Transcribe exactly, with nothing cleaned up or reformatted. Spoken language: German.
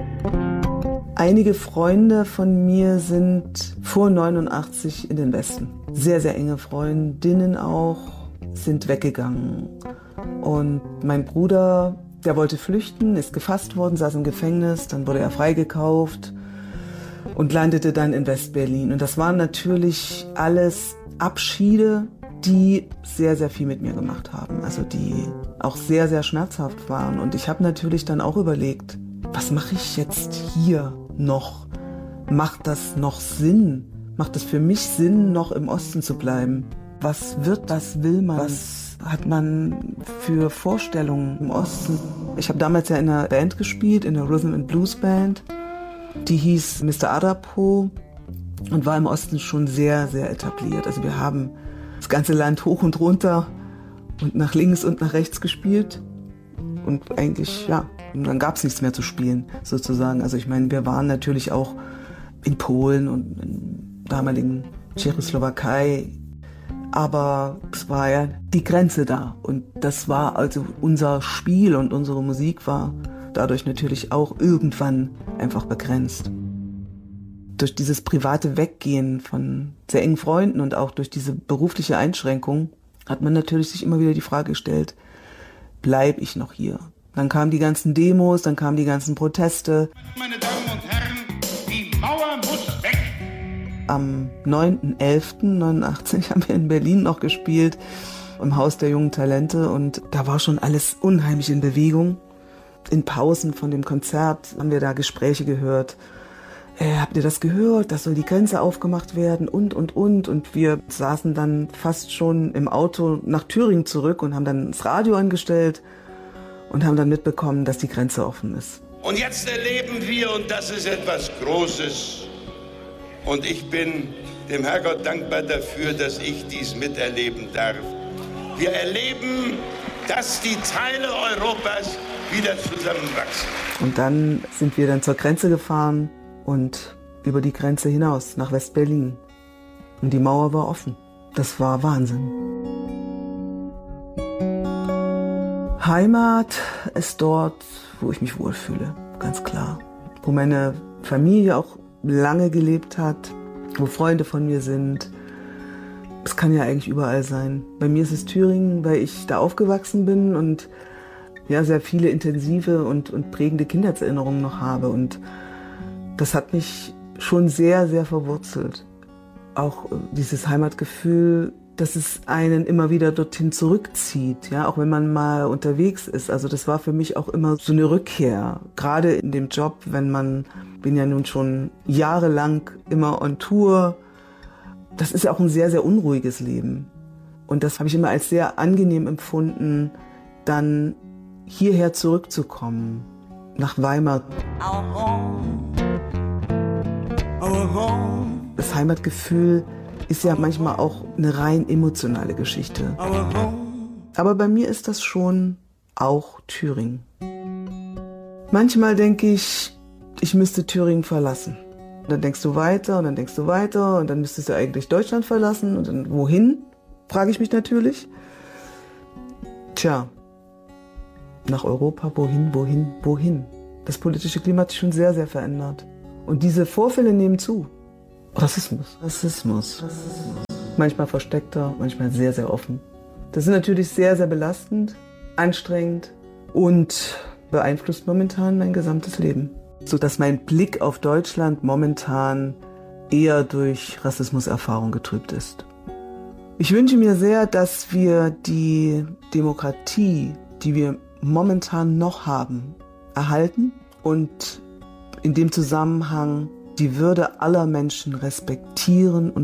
Einige Freunde von mir sind vor neunundachtzig in den Westen. Sehr, sehr enge Freundinnen auch sind weggegangen. Und mein Bruder, der wollte flüchten, ist gefasst worden, saß im Gefängnis, dann wurde er freigekauft und landete dann in West-Berlin. Und das waren natürlich alles Abschiede, die sehr, sehr viel mit mir gemacht haben. Also die auch sehr, sehr schmerzhaft waren. Und ich habe natürlich dann auch überlegt, was mache ich jetzt hier noch? Macht das noch Sinn? Macht es für mich Sinn, noch im Osten zu bleiben? Was wird, was will man? Was hat man für Vorstellungen im Osten? Ich habe damals ja in einer Band gespielt, in der Rhythm and Blues Band. Die hieß Mister Adapo und war im Osten schon sehr, sehr etabliert. Also wir haben das ganze Land hoch und runter und nach links und nach rechts gespielt. Und eigentlich, ja, und dann gab es nichts mehr zu spielen, sozusagen. Also ich meine, wir waren natürlich auch in Polen und in damaligen Tschechoslowakei. Aber es war ja die Grenze da. Und das war also unser Spiel und unsere Musik war dadurch natürlich auch irgendwann einfach begrenzt. Durch dieses private Weggehen von sehr engen Freunden und auch durch diese berufliche Einschränkung hat man natürlich sich immer wieder die Frage gestellt, bleib ich noch hier? Dann kamen die ganzen Demos, dann kamen die ganzen Proteste. Meine Damen und Herren, die Mauer muss weg! Am neunten elften neunundachtzig haben wir in Berlin noch gespielt, im Haus der jungen Talente. Und da war schon alles unheimlich in Bewegung. In Pausen von dem Konzert haben wir da Gespräche gehört. Äh, habt ihr das gehört? Das soll die Grenze aufgemacht werden und, und, und. Und wir saßen dann fast schon im Auto nach Thüringen zurück und haben dann das Radio angestellt und haben dann mitbekommen, dass die Grenze offen ist. Und jetzt erleben wir, und das ist etwas Großes, und ich bin dem Herrgott dankbar dafür, dass ich dies miterleben darf. Wir erleben, dass die Teile Europas wieder zusammenwachsen. Und dann sind wir dann zur Grenze gefahren und über die Grenze hinaus nach West-Berlin. Und die Mauer war offen. Das war Wahnsinn. Heimat ist dort, wo ich mich wohlfühle, ganz klar. Wo meine Familie auch lange gelebt hat, wo Freunde von mir sind. Es kann ja eigentlich überall sein. Bei mir ist es Thüringen, weil ich da aufgewachsen bin und ja, sehr viele intensive und, und prägende Kindheitserinnerungen noch habe. Und das hat mich schon sehr, sehr verwurzelt. Auch dieses Heimatgefühl, dass es einen immer wieder dorthin zurückzieht, ja, auch wenn man mal unterwegs ist. Also das war für mich auch immer so eine Rückkehr. Gerade in dem Job, wenn man, bin ja nun schon jahrelang immer on Tour. Das ist ja auch ein sehr, sehr unruhiges Leben. Und das habe ich immer als sehr angenehm empfunden, dann hierher zurückzukommen, nach Weimar. Das Heimatgefühl ist ja manchmal auch eine rein emotionale Geschichte. Aber bei mir ist das schon auch Thüringen. Manchmal denke ich, ich müsste Thüringen verlassen. Und dann denkst du weiter und dann denkst du weiter und dann müsstest du eigentlich Deutschland verlassen. Und dann wohin, frage ich mich natürlich. Tja, nach Europa, wohin, wohin, wohin? Das politische Klima hat sich schon sehr, sehr verändert. Und diese Vorfälle nehmen zu. Rassismus. Rassismus. Rassismus. Manchmal versteckter, manchmal sehr, sehr offen. Das ist natürlich sehr, sehr belastend, anstrengend und beeinflusst momentan mein gesamtes Leben. Sodass mein Blick auf Deutschland momentan eher durch Rassismuserfahrung getrübt ist. Ich wünsche mir sehr, dass wir die Demokratie, die wir momentan noch haben, erhalten und in dem Zusammenhang die Würde aller Menschen respektieren und